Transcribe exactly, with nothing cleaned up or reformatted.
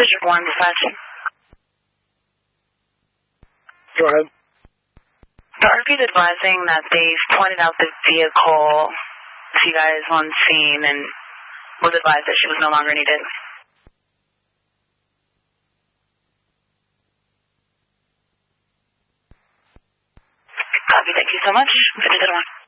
District one, dispatch. Go ahead. The R P is advising that they've pointed out the vehicle to you guys on scene and was advised that she was no longer needed. Copy, thank you so much. fifty-one.